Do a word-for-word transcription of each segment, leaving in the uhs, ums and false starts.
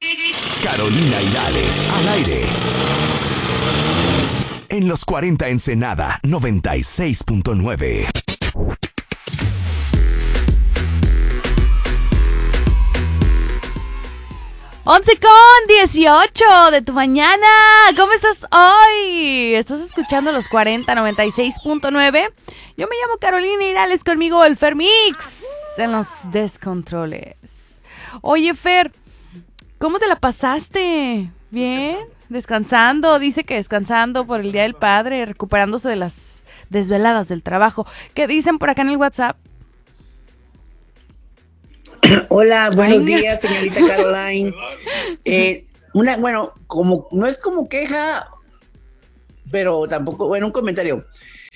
Carolina Hirales, al aire. En los cuarenta Ensenada, noventa y seis punto nueve. once con dieciocho de tu mañana. ¿Cómo estás hoy? Estás escuchando los cuarenta, noventa y seis punto nueve. Yo me llamo Carolina Hirales, conmigo el Fer Mix en los descontroles. Oye, Fer, ¿cómo te la pasaste? ¿Bien? ¿Descansando? Dice que descansando por el Día del Padre, recuperándose de las desveladas del trabajo. ¿Qué dicen por acá en el WhatsApp? Hola, buenos Ay, días, señorita Caroline. Eh, una, bueno, como no es como queja, pero tampoco, bueno, un comentario.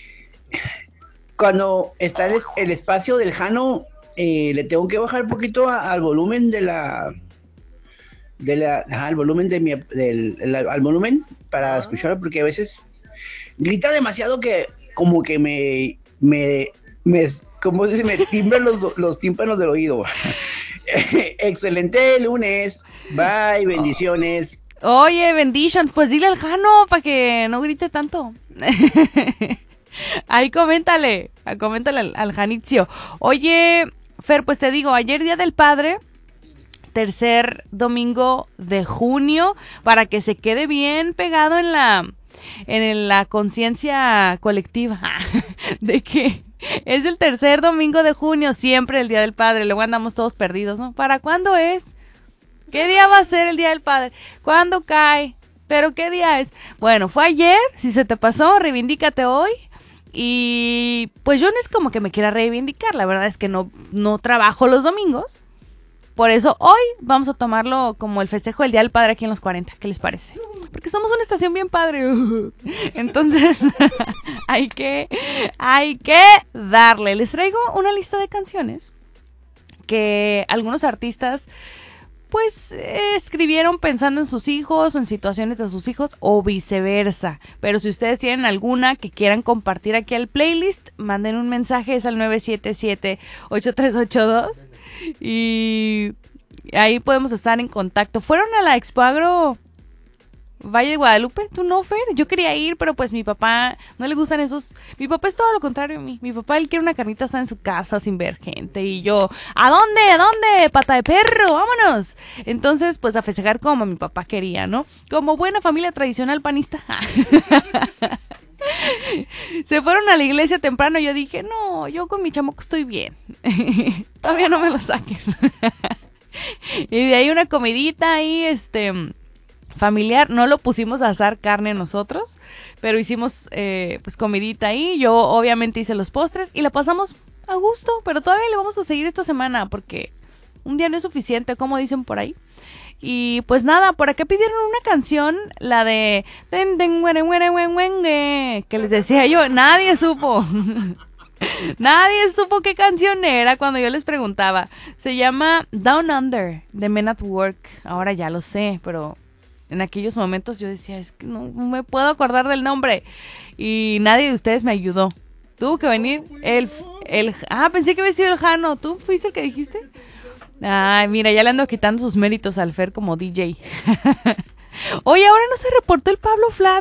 Cuando está el, el espacio del Jano, eh, le tengo que bajar un poquito a, al volumen de la, de la, ajá, al volumen de mi, del, el, al volumen para uh-huh. escucharlo, porque a veces grita demasiado que como que me, me, me como se me timbran los, los tímpanos del oído. Excelente lunes. Bye, bendiciones. Oye, bendiciones. Pues dile al Jano para que no grite tanto. Ahí coméntale. Coméntale al, al Janitzio. Oye, Fer, pues te digo, ayer Día del Padre, tercer domingo de junio, para que se quede bien pegado en la, en la conciencia colectiva de que es el tercer domingo de junio, siempre el Día del Padre. Luego andamos todos perdidos, ¿no? ¿Para cuándo es? ¿Qué día va a ser el Día del Padre? ¿Cuándo cae? ¿Pero qué día es? Bueno, fue ayer. Si se te pasó, reivindícate hoy. Y pues yo no es como que me quiera reivindicar. La verdad es que no, no trabajo los domingos. Por eso hoy vamos a tomarlo como el festejo del Día del Padre aquí en los cuarenta. ¿Qué les parece? Porque somos una estación bien padre. Entonces, hay que, hay que darle. Les traigo una lista de canciones que algunos artistas, pues, eh, escribieron pensando en sus hijos o en situaciones de sus hijos o viceversa. Pero si ustedes tienen alguna que quieran compartir aquí al playlist, manden un mensaje, es al nueve siete siete, ocho tres ocho dos. Y ahí podemos estar en contacto. ¿Fueron a la Expo Agro Valle de Guadalupe? ¿Tú no, Fer? Yo quería ir, pero pues mi papá no le gustan esos. Mi papá es todo lo contrario a mí. Mi papá, él quiere una carnita asada en su casa sin ver gente. Y yo, ¿a dónde? ¿A dónde? Pata de perro, vámonos. Entonces, pues a festejar como mi papá quería, ¿no? Como buena familia tradicional panista. Se fueron a la iglesia temprano. Yo dije, no, yo con mi chamaco estoy bien. Todavía no me lo saquen. Y de ahí una comidita ahí, este, familiar. No lo pusimos a asar carne nosotros, pero hicimos eh, pues comidita ahí. Yo obviamente hice los postres y la pasamos a gusto, pero todavía le vamos a seguir esta semana porque un día no es suficiente, como dicen por ahí. Y pues nada, por acá pidieron una canción, la de que les decía yo, nadie supo. Nadie supo qué canción era cuando yo les preguntaba. Se llama Down Under, de Men at Work. Ahora ya lo sé, pero en aquellos momentos yo decía, es que no me puedo acordar del nombre. Y nadie de ustedes me ayudó. Tuvo que venir el... el ah, pensé que había sido el Jano. ¿Tú fuiste el que dijiste? Ay, mira, ya le ando quitando sus méritos al Fer como D J. Oye, ahora no se reportó el Pablo Flat.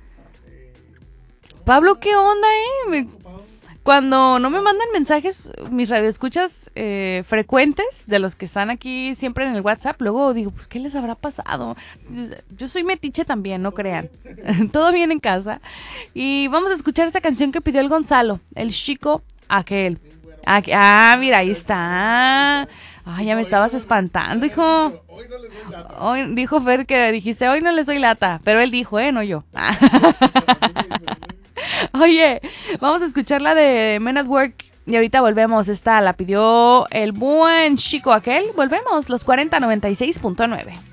Pablo, ¿qué onda, eh? Me... Cuando no me mandan mensajes, mis radioescuchas eh, frecuentes, de los que están aquí siempre en el WhatsApp, luego digo, pues, ¿qué les habrá pasado? Yo soy metiche también, no crean. Todo bien en casa. Y vamos a escuchar esta canción que pidió el Gonzalo, el chico aquel. Ah, mira, ahí está. Ay, ya me estabas espantando, hijo. Hoy, dijo Fer que dijiste, hoy no les doy lata. Pero él dijo, eh, no yo. Oye, vamos a escuchar la de Men at Work y ahorita volvemos. Esta la pidió el buen chico aquel. Volvemos, los cuarenta, noventa y seis punto nueve.